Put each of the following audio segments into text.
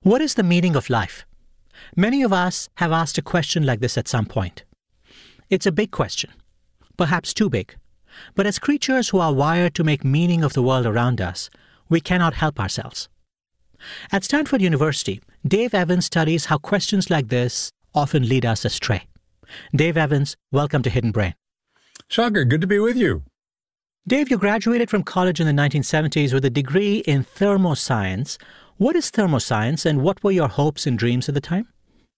What is the meaning of life? Many of us have asked a question like this at some point. It's a big question, perhaps too big. But as creatures who are wired to make meaning of the world around us, we cannot help ourselves. At Stanford University, Dave Evans studies how questions like this often lead us astray. Dave Evans, welcome to Hidden Brain. Shankar, good to be with you. Dave, you graduated from college in the 1970s with a degree in thermoscience. What is thermoscience, and what were your hopes and dreams at the time?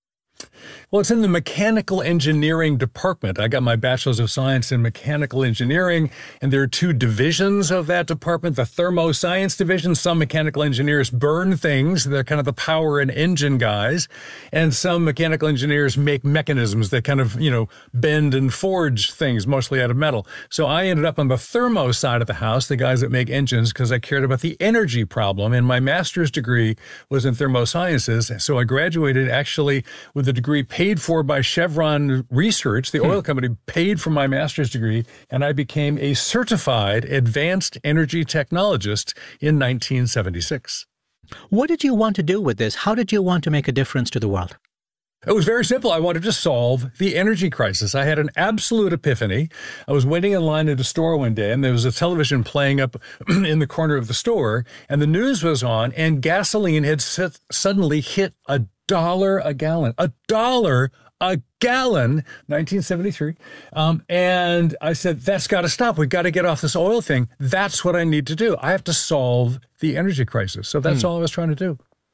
Well, it's in the mechanical engineering department. I got my bachelor's of science in mechanical engineering, and there are two divisions of that department. The thermoscience division, some mechanical engineers burn things. They're kind of the power and engine guys. And some mechanical engineers make mechanisms that kind of, bend and forge things, mostly out of metal. So I ended up on the thermo side of the house, the guys that make engines, because I cared about the energy problem. And my master's degree was in thermosciences. So I graduated actually with a degree paid for by Chevron Research. The oil company paid for my master's degree, and I became a certified advanced energy technologist in 1976. What did you want to do with this? How did you want to make a difference to the world? It was very simple. I wanted to solve the energy crisis. I had an absolute epiphany. I was waiting in line at a store one day, and there was a television playing up in the corner of the store, and the news was on, and gasoline had suddenly hit $1 a gallon. $1 a gallon, 1973. And I said, that's got to stop. We've got to get off this oil thing. That's what I need to do. I have to solve the energy crisis. So that's all I was trying to do.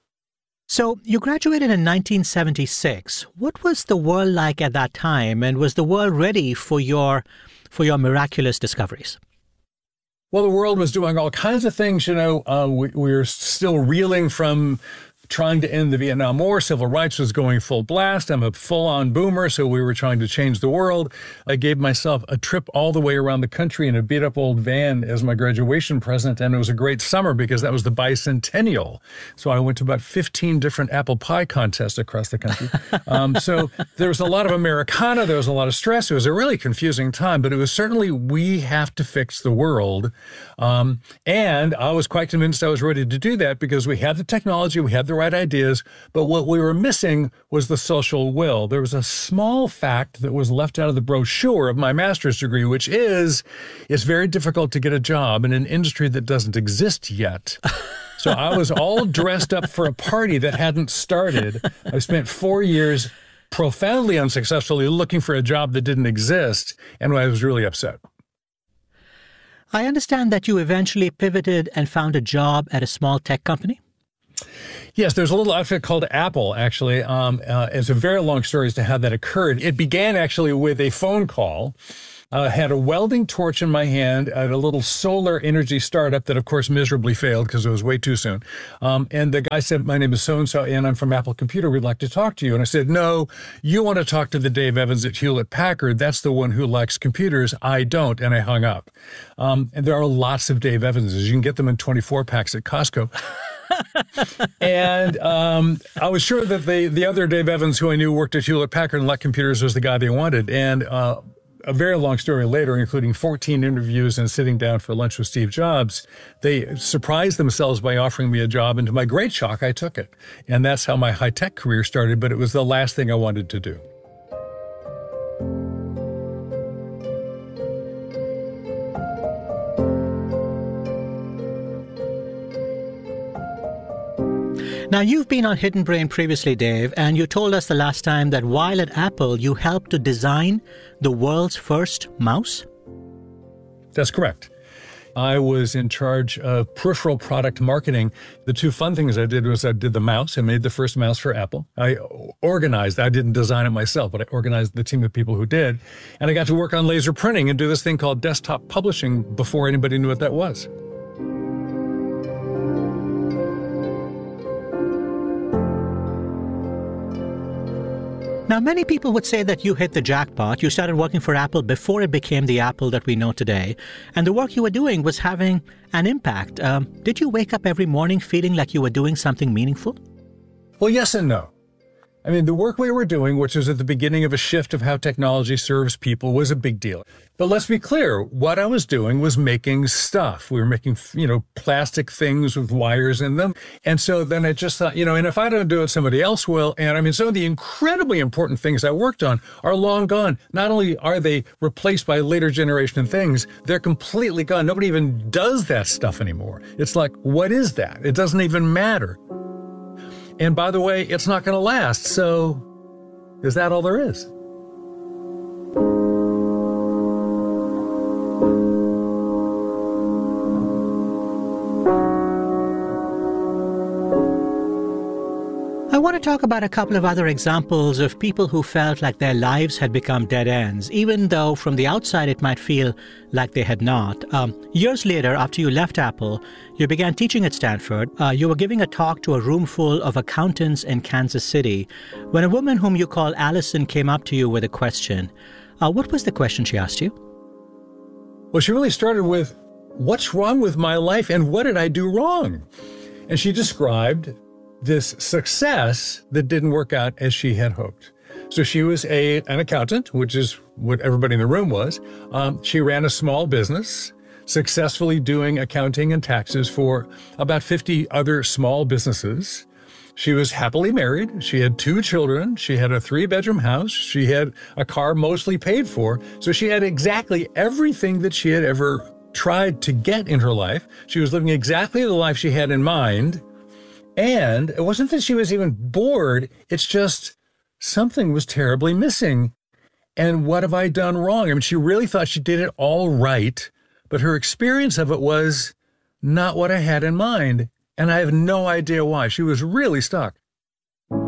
So you graduated in 1976. What was the world like at that time, and was the world ready for your miraculous discoveries? Well, the world was doing all kinds of things. We were still reeling from trying to end the Vietnam War. Civil rights was going full blast. I'm a full-on boomer, so we were trying to change the world. I gave myself a trip all the way around the country in a beat-up old van as my graduation present, and it was a great summer because that was the bicentennial. So I went to about 15 different apple pie contests across the country. So there was a lot of Americana. There was a lot of stress. It was a really confusing time, but it was certainly, we have to fix the world. And I was quite convinced I was ready to do that because we had the technology, we had the right ideas, but what we were missing was the social will. There was a small fact that was left out of the brochure of my master's degree, which is it's very difficult to get a job in an industry that doesn't exist yet. So I was all dressed up for a party that hadn't started. I spent 4 years profoundly unsuccessfully looking for a job that didn't exist, and I was really upset. I understand that you eventually pivoted and found a job at a small tech company. Yes, there's a little outfit called Apple, actually. It's a very long story as to how that occurred. It began actually with a phone call. I had a welding torch in my hand at a little solar energy startup that, of course, miserably failed because it was way too soon. And the guy said, my name is so-and-so, and I'm from Apple Computer. We'd like to talk to you. And I said, no, you want to talk to the Dave Evans at Hewlett-Packard. That's the one who likes computers. I don't. And I hung up. And there are lots of Dave Evanses. You can get them in 24 packs at Costco. And I was sure that the other Dave Evans who I knew worked at Hewlett-Packard and liked computers was the guy they wanted. And a very long story later, including 14 interviews and sitting down for lunch with Steve Jobs, they surprised themselves by offering me a job. And to my great shock, I took it. And that's how my high-tech career started. But it was the last thing I wanted to do. Now, you've been on Hidden Brain previously, Dave, and you told us the last time that while at Apple, you helped to design the world's first mouse? That's correct. I was in charge of peripheral product marketing. The two fun things I did was I did the mouse. I made the first mouse for Apple. I didn't design it myself, but I organized the team of people who did. And I got to work on laser printing and do this thing called desktop publishing before anybody knew what that was. Now, many people would say that you hit the jackpot. You started working for Apple before it became the Apple that we know today. And the work you were doing was having an impact. Did you wake up every morning feeling like you were doing something meaningful? Well, yes and no. I mean, the work we were doing, which was at the beginning of a shift of how technology serves people, was a big deal. But let's be clear, what I was doing was making stuff. We were making, plastic things with wires in them. And so then I just thought, and if I don't do it, somebody else will. And I mean, some of the incredibly important things I worked on are long gone. Not only are they replaced by later generation things, they're completely gone. Nobody even does that stuff anymore. It's like, what is that? It doesn't even matter. And by the way, it's not going to last. So is that all there is? I want to talk about a couple of other examples of people who felt like their lives had become dead ends, even though from the outside it might feel like they had not. Years later, after you left Apple, you began teaching at Stanford. You were giving a talk to a room full of accountants in Kansas City when a woman whom you call Allison came up to you with a question. What was the question she asked you? Well, she really started with, what's wrong with my life and what did I do wrong? And she described this success that didn't work out as she had hoped. So she was an accountant, which is what everybody in the room was. She ran a small business, successfully doing accounting and taxes for about 50 other small businesses. She was happily married. She had 2 children. She had a 3-bedroom house. She had a car mostly paid for. So she had exactly everything that she had ever tried to get in her life. She was living exactly the life she had in mind. And it wasn't that she was even bored. It's just something was terribly missing. And what have I done wrong? I mean, she really thought she did it all right, but her experience of it was not what I had in mind. And I have no idea why. She was really stuck.